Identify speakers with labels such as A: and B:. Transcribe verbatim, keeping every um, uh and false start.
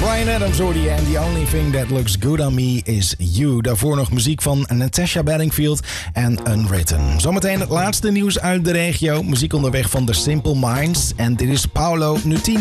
A: Bryan Adams hoorde je. And the only thing that looks good on me is you. Daarvoor nog muziek van Natasha Bedingfield en Unwritten. Zometeen het laatste nieuws uit de regio. Muziek onderweg van The Simple Minds. En dit is Paolo Nutini.